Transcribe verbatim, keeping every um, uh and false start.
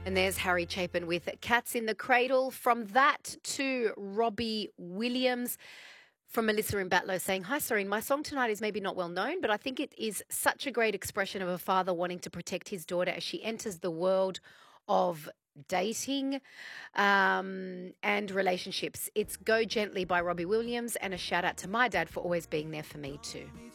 And there's Harry Chapin with Cats in the Cradle. From that to Robbie Williams from Melissa in Batlow saying, "Hi, Serene. My song tonight is maybe not well known, but I think it is such a great expression of a father wanting to protect his daughter as she enters the world of dating um, and relationships. It's Go Gently by Robbie Williams, and a shout out to my dad for always being there for me too."